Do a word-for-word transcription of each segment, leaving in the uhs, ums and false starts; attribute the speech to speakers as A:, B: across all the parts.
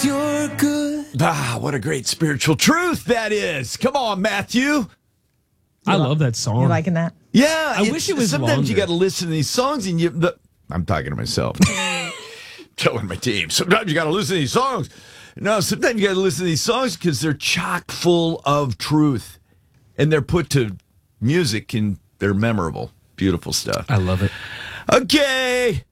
A: you're good.
B: Ah, what a great spiritual truth that is. Come on, Matthew.
C: I love that song.
D: You liking that?
B: Yeah.
C: I wish it was
B: Sometimes
C: longer.
B: you got to listen to these songs and you... The, I'm talking to myself. Telling my team. Sometimes you got to listen to these songs. No, sometimes you got to listen to these songs because they're chock full of truth. And they're put to music and they're memorable. Beautiful stuff.
C: I love it.
B: Okay.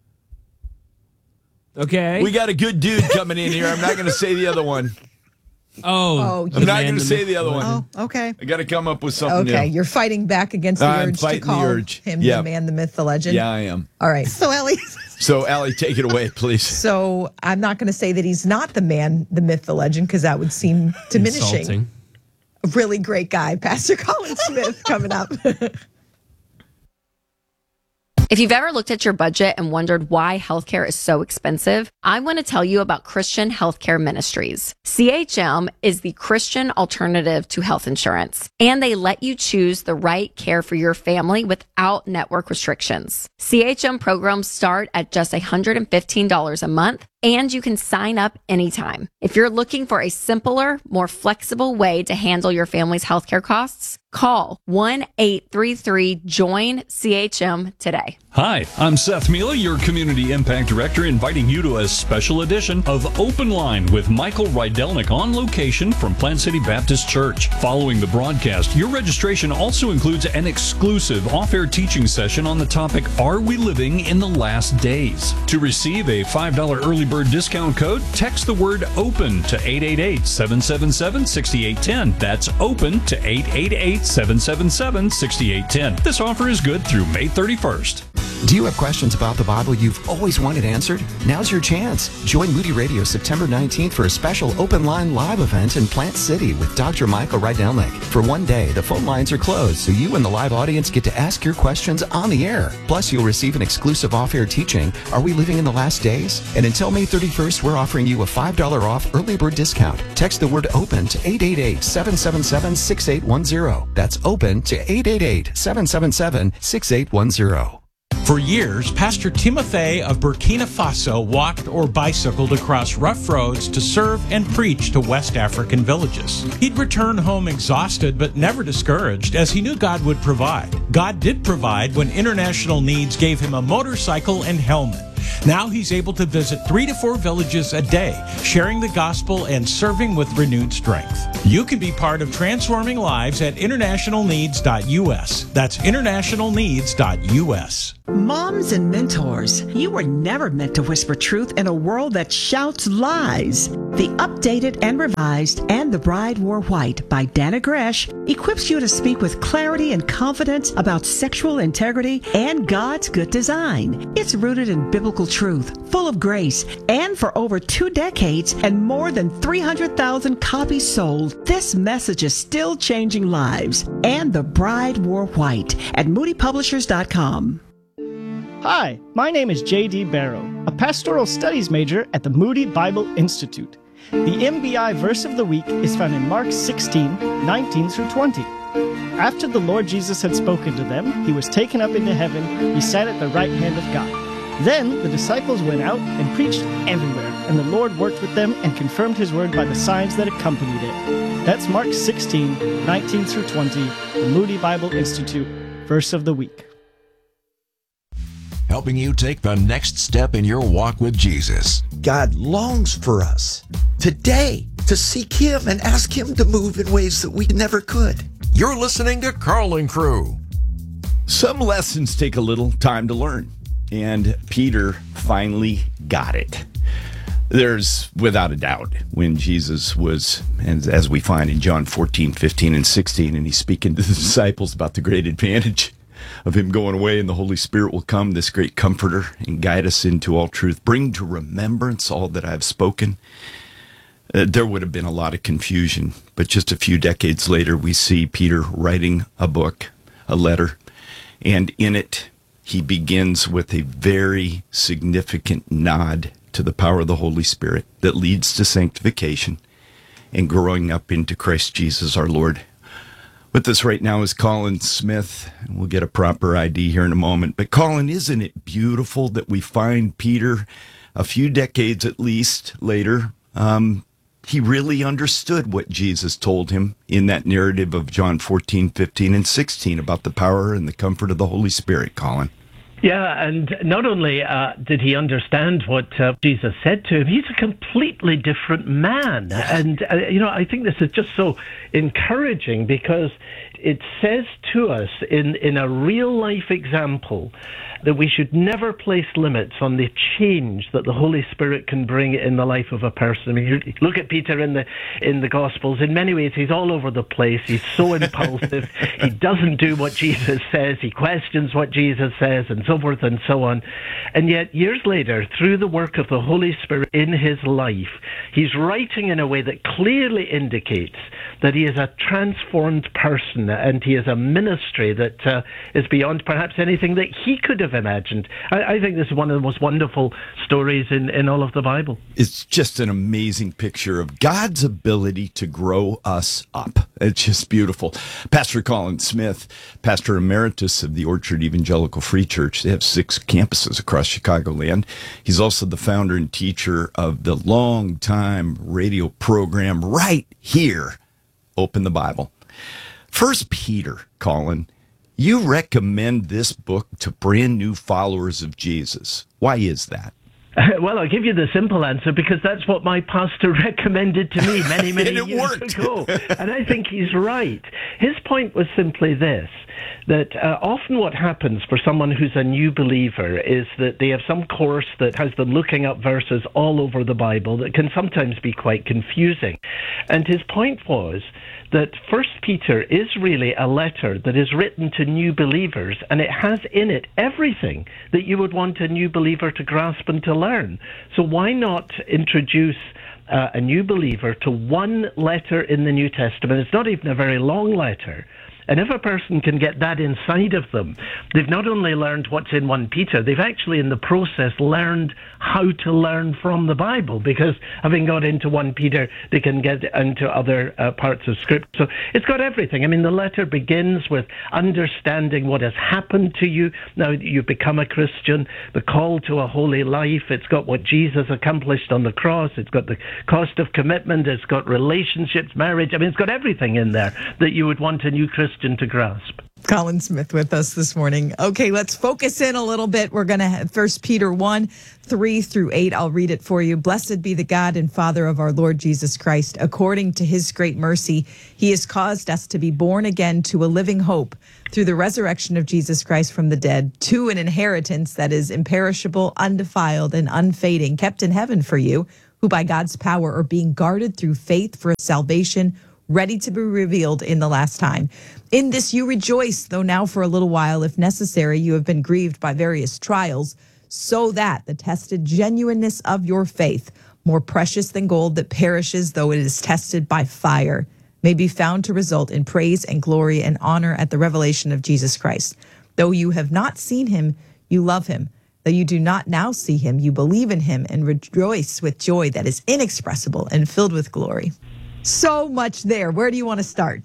C: Okay.
B: We got a good dude coming in here. I'm not going to say the other one.
C: Oh,
D: Oh,
C: the
B: I'm not
C: man,
B: going to
C: the
B: say
C: myth-
B: the other one.
D: Oh, okay.
B: I got to come up with something
D: Okay,
B: new.
D: you're fighting back against the
B: I'm
D: urge to
B: fighting the
D: call
B: urge.
D: him
B: Yeah.
D: the man, the myth, the legend.
B: Yeah, I am.
D: All right. So, Ellie,
B: So, Allie, take it away, please.
D: so I'm not going to say that he's not the man, the myth, the legend, because that would seem diminishing.
C: Insulting.
D: A really great guy, Pastor Colin Smith, coming up.
E: If you've ever looked at your budget and wondered why healthcare is so expensive, I want to tell you about Christian Healthcare Ministries. C H M is the Christian alternative to health insurance, and they let you choose the right care for your family without network restrictions. C H M programs start at just one hundred fifteen dollars a month, and you can sign up anytime. If you're looking for a simpler, more flexible way to handle your family's healthcare costs, call one eight three three join C H M today.
F: Hi, I'm Seth Mila, your Community Impact Director, inviting you to a special edition of Open Line with Michael Rydelnik on location from Plant City Baptist Church. Following the broadcast, your registration also includes an exclusive off-air teaching session on the topic, Are We Living in the Last Days? To receive a five dollars early bird discount code, text the word OPEN to eight eight eight, seven seven seven, six eight one zero. That's OPEN to eight eight eight, seven seven seven, six eight one zero. This offer is good through May thirty-first.
G: Do you have questions about the Bible you've always wanted answered? Now's your chance. Join Moody Radio September nineteenth for a special Open Line live event in Plant City with Doctor Michael Rydelnik. For one day, the phone lines are closed, so you and the live audience get to ask your questions on the air. Plus, you'll receive an exclusive off-air teaching, Are We Living in the Last Days? And until May thirty-first, we're offering you a five dollars off early bird discount. Text the word OPEN to eight eight eight, seven seven seven, six eight one zero. That's OPEN to eight eight eight, seven seven seven, six eight one zero.
H: For years, Pastor Timothy of Burkina Faso walked or bicycled across rough roads to serve and preach to West African villages. He'd return home exhausted but never discouraged, as he knew God would provide. God did provide when International Needs gave him a motorcycle and helmet. Now he's able to visit three to four villages a day, sharing the gospel and serving with renewed strength. You can be part of transforming lives at international needs dot U S. That's international needs dot U S.
I: Moms and mentors, you were never meant to whisper truth in a world that shouts lies. The updated and revised And the Bride Wore White by Dana Gresh equips you to speak with clarity and confidence about sexual integrity and God's good design. It's rooted in biblical truth, full of grace, and for over two decades and more than three hundred thousand copies sold, this message is still changing lives. And the Bride Wore White at moody publishers dot com.
J: Hi, my name is J D Barrow, a pastoral studies major at the Moody Bible Institute. The M B I verse of the week is found in Mark sixteen, nineteen through twenty. After the Lord Jesus had spoken to them, he was taken up into heaven. He sat at the right hand of God. Then the disciples went out and preached everywhere, and the Lord worked with them and confirmed his word by the signs that accompanied it. That's Mark sixteen, nineteen through twenty, the Moody Bible Institute verse of the week.
K: Helping you take the next step in your walk with Jesus.
A: God longs for us today to seek him and ask him to move in ways that we never could.
K: You're listening to Carl and Crew.
B: Some lessons take a little time to learn, and Peter finally got it. There's, without a doubt, when Jesus was, and as we find in John fourteen, fifteen, and sixteen, and he's speaking to the disciples about the great advantage of him going away, and the Holy Spirit will come, this great comforter, and guide us into all truth. Bring to remembrance all that I have spoken. Uh, there would have been a lot of confusion, but just a few decades later, we see Peter writing a book, a letter, and in it, he begins with a very significant nod to the power of the Holy Spirit that leads to sanctification and growing up into Christ Jesus our Lord. With us right now is Colin Smith, and we'll get a proper I D here in a moment. But Colin, isn't it beautiful that we find Peter a few decades at least later, um, he really understood what Jesus told him in that narrative of John fourteen, fifteen, and sixteen about the power and the comfort of the Holy Spirit, Colin.
L: Yeah, and not only uh, did he understand what uh, Jesus said to him, he's a completely different man. And, uh, you know, I think this is just so encouraging because it says to us in, in a real-life example that we should never place limits on the change that the Holy Spirit can bring in the life of a person. I mean, you look at Peter in the in the Gospels. In many ways, he's all over the place. He's so impulsive. He doesn't do what Jesus says. He questions what Jesus says, and so forth and so on. And yet, years later, through the work of the Holy Spirit in his life, he's writing in a way that clearly indicates that he is a transformed person, and he is a ministry that uh, is beyond perhaps anything that he could have imagined. I, I think this is one of the most wonderful stories in, in all of the Bible.
B: It's just an amazing picture of God's ability to grow us up. It's just beautiful. Pastor Colin Smith, pastor emeritus of the Orchard Evangelical Free Church. They have six campuses across Chicagoland. He's also the founder and teacher of the long-time radio program right here, Open the Bible. First Peter, Colin, you recommend this book to brand new followers of Jesus. Why is that?
L: Well, I'll give you the simple answer because that's what my pastor recommended to me many, many
B: and it
L: years
B: worked.
L: ago. And I think he's right. His point was simply this, that uh, often what happens for someone who's a new believer is that they have some course that has them looking up verses all over the Bible that can sometimes be quite confusing. And his point was that First Peter is really a letter that is written to new believers, and it has in it everything that you would want a new believer to grasp and to learn. So why not introduce uh, a new believer to one letter in the New Testament? It's not even a very long letter. And if a person can get that inside of them, they've not only learned what's in First Peter, they've actually in the process learned how to learn from the Bible, because having got into First Peter, they can get into other uh, parts of Scripture. So it's got everything. I mean, the letter begins with understanding what has happened to you now that you've become a Christian, the call to a holy life. It's got what Jesus accomplished on the cross. It's got the cost of commitment. It's got relationships, marriage. I mean, it's got everything in there that you would want a new Christian to grasp.
D: Colin Smith with us this morning. Okay, let's focus in a little bit. We're going to have First Peter one, three through eight. I'll read it for you. Blessed be the God and Father of our Lord Jesus Christ. According to his great mercy, he has caused us to be born again to a living hope through the resurrection of Jesus Christ from the dead, to an inheritance that is imperishable, undefiled, and unfading, kept in heaven for you, who by God's power are being guarded through faith for salvation, ready to be revealed in the last time. In this you rejoice, though now for a little while, if necessary, you have been grieved by various trials, so that the tested genuineness of your faith, more precious than gold that perishes though it is tested by fire, may be found to result in praise and glory and honor at the revelation of Jesus Christ. Though you have not seen him, you love him. Though you do not now see him, you believe in him and rejoice with joy that is inexpressible and filled with glory. So much there. Where do you want to start?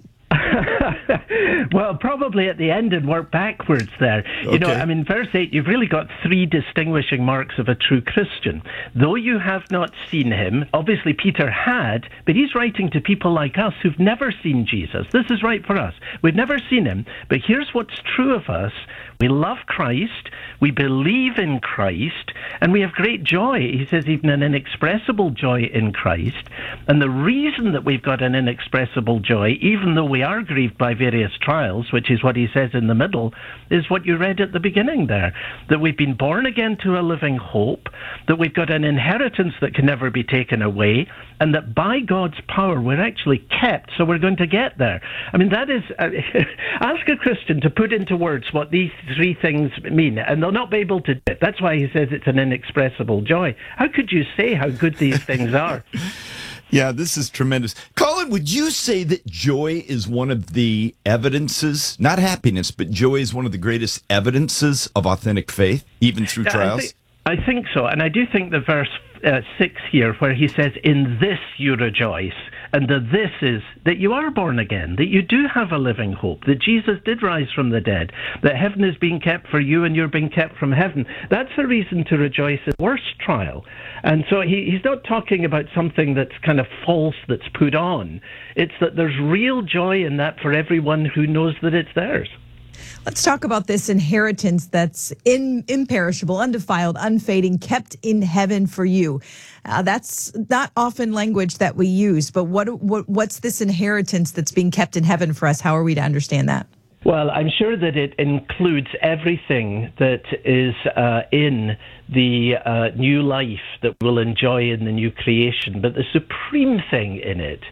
L: Well, probably at the end and work backwards there. You okay. know, I mean, verse eight, you've really got three distinguishing marks of a true Christian. Though you have not seen him, obviously Peter had, but he's writing to people like us who've never seen Jesus. This is right for us. We've never seen him, but here's what's true of us. We love Christ, we believe in Christ, and we have great joy. He says even an inexpressible joy in Christ. And the reason that we've got an inexpressible joy, even though we are grieved by various trials, which is what he says in the middle, is what you read at the beginning there, that we've been born again to a living hope, that we've got an inheritance that can never be taken away, and that by God's power we're actually kept, so we're going to get there. I mean, that is, uh, ask a Christian to put into words what these three things mean, and they'll not be able to do it. That's why he says it's an inexpressible joy. How could you say how good these things are?
B: Yeah, this is tremendous. Colin, would you say that joy is one of the evidences, not happiness, but joy is one of the greatest evidences of authentic faith, even through
L: yeah,
B: trials?
L: I think, I think so. And I do think the verse uh, six here, where he says, in this you rejoice, And the this is that you are born again, that you do have a living hope, that Jesus did rise from the dead, that heaven is being kept for you and you're being kept from heaven. That's a reason to rejoice in the worst trial. And so he, he's not talking about something that's kind of false, that's put on. It's that there's real joy in that for everyone who knows that it's theirs.
D: Let's talk about this inheritance that's in, imperishable, undefiled, unfading, kept in heaven for you. Uh, that's not often language that we use, but what, what what's this inheritance that's being kept in heaven for us? How are we to understand that?
L: Well, I'm sure that it includes everything that is uh, in the uh, new life that we'll enjoy in the new creation, but the supreme thing in it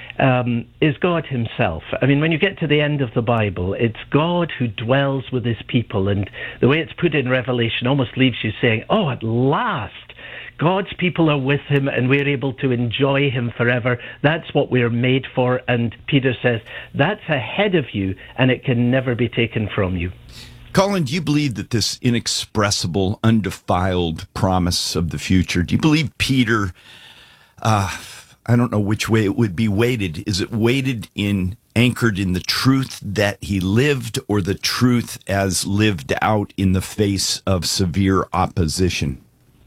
L: Um, is God himself. I mean, when you get to the end of the Bible, it's God who dwells with his people. And the way it's put in Revelation almost leaves you saying, oh, at last, God's people are with him and we're able to enjoy him forever. That's what we're made for. And Peter says, that's ahead of you and it can never be taken from you.
B: Colin, do you believe that this inexpressible, undefiled promise of the future, do you believe Peter... Uh, I don't know which way it would be weighted. Is it weighted in, anchored in the truth that he lived, or the truth as lived out in the face of severe opposition?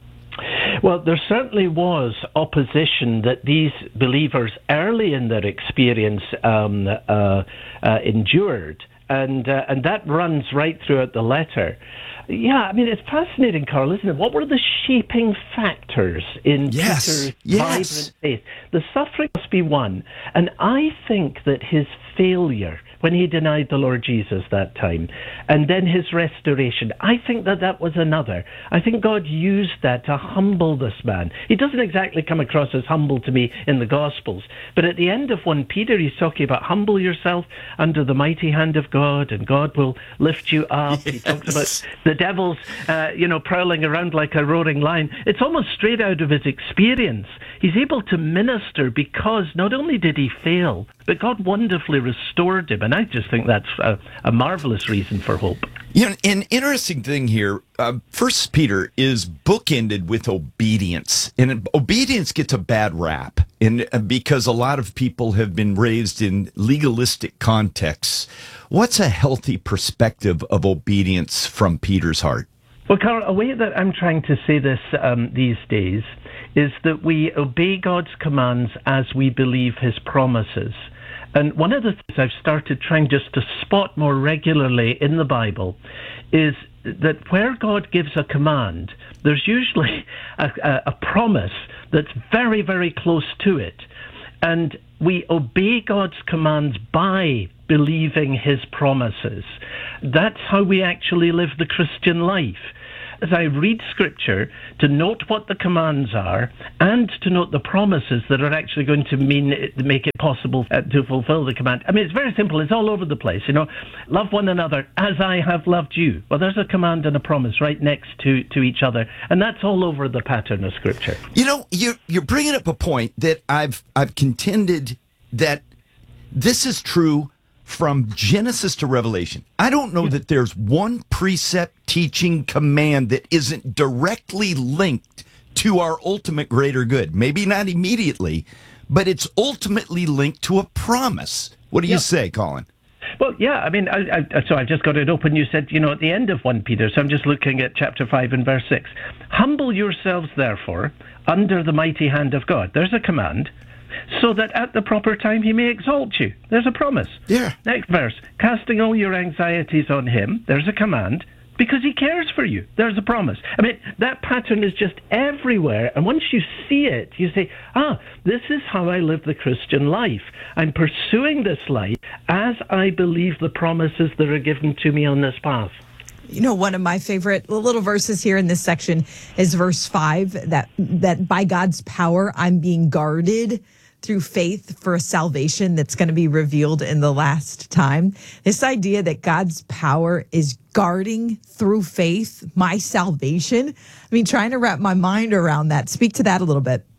L: Well, there certainly was opposition that these believers early in their experience um, uh, uh, endured, and uh, and that runs right throughout the letter. Yeah, I mean, it's fascinating, Carl, isn't it? What were the shaping factors in
B: yes,
L: Peter's
B: yes.
L: vibrant faith? The suffering must be one. And I think that his failure when he denied the Lord Jesus that time, and then his restoration, I think that that was another. I think God used that to humble this man. He doesn't exactly come across as humble to me in the Gospels, but at the end of First Peter, he's talking about humble yourself under the mighty hand of God, and God will lift you up. Yes. He talks about the devil's, uh, you know, prowling around like a roaring lion. It's almost straight out of his experience. He's able to minister because not only did he fail, but God wonderfully restored him. And I just think that's a, a marvelous reason for hope.
B: You know, an interesting thing here, uh, First Peter is bookended with obedience. And obedience gets a bad rap, and uh, because a lot of people have been raised in legalistic contexts. What's a healthy perspective of obedience from Peter's heart?
L: Well, Carl, a way that I'm trying to say this um, these days is that we obey God's commands as we believe his promises. And one of the things I've started trying just to spot more regularly in the Bible is that where God gives a command, there's usually a, a, a promise that's very, very close to it. And we obey God's commands by believing his promises. That's how we actually live the Christian life. As I read Scripture, to note what the commands are and to note the promises that are actually going to mean make it possible to fulfill the command. I mean, it's very simple. It's all over the place. You know, love one another as I have loved you. Well, there's a command and a promise right next to, to each other, and that's all over the pattern of Scripture.
B: You know, you're, you're bringing up a point that I've I've contended that this is true from Genesis to Revelation. I don't know that there's one precept, teaching, command that isn't directly linked to our ultimate greater good. Maybe not immediately, but it's ultimately linked to a promise. What do you yep. say, Colin?
L: Well, yeah, I mean, I, I, so I've just got it open. You said, you know, at the end of First Peter, so I'm just looking at chapter five and verse six. Humble yourselves, therefore, under the mighty hand of God. There's a command. So that at the proper time he may exalt you. There's a promise.
B: Yeah.
L: Next verse. Casting all your anxieties on him. There's a command. Because he cares for you. There's a promise. I mean, that pattern is just everywhere. And once you see it, you say, ah, this is how I live the Christian life. I'm pursuing this life as I believe the promises that are given to me on this path.
D: You know, one of my favorite little verses here in this section is verse five, that that by God's power, I'm being guarded through faith for a salvation that's going to be revealed in the last time. This idea that God's power is guarding through faith my salvation. I mean, trying to wrap my mind around that. Speak to that a little bit.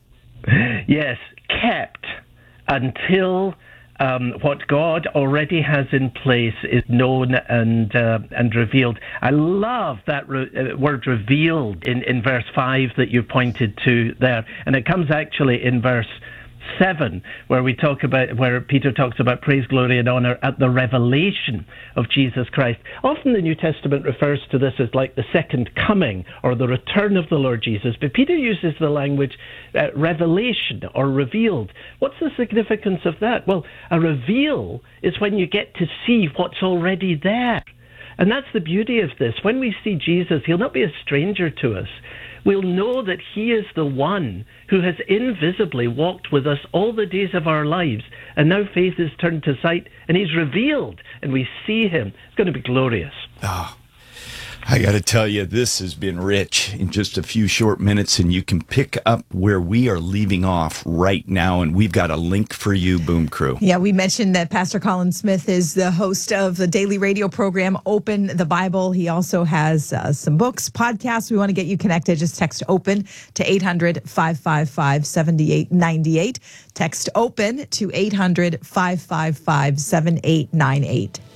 L: Yes, kept until Um, what God already has in place is known and uh, and revealed. I love that re- uh, word revealed in, in verse five that you pointed to there. And it comes actually in verse seven, where we talk about, where Peter talks about praise, glory, and honor at the revelation of Jesus Christ. Often the New Testament refers to this as like the second coming or the return of the Lord Jesus, but Peter uses the language uh, revelation or revealed. What's the significance of that? Well, a reveal is when you get to see what's already there. And that's the beauty of this. When we see Jesus, he'll not be a stranger to us. We'll know that he is the one who has invisibly walked with us all the days of our lives. And now faith is turned to sight, and he's revealed, and we see him. It's going to be glorious.
B: Oh, I got to tell you, this has been rich in just a few short minutes, and you can pick up where we are leaving off right now, and we've got a link for you, Boom Crew.
D: Yeah, we mentioned that Pastor Colin Smith is the host of the daily radio program, Open the Bible. He also has uh, some books, podcasts. We want to get you connected. Just text OPEN to eight hundred, five five five, seven eight nine eight. Text OPEN to eight hundred, five five five, seven eight nine eight.